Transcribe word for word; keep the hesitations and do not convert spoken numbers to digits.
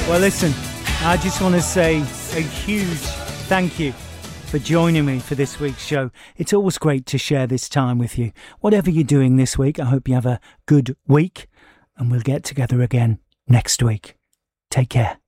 Well, listen, I just want to say a huge thank you for joining me for this week's show. It's always great to share this time with you. Whatever you're doing this week, I hope you have a good week, and we'll get together again next week. Take care.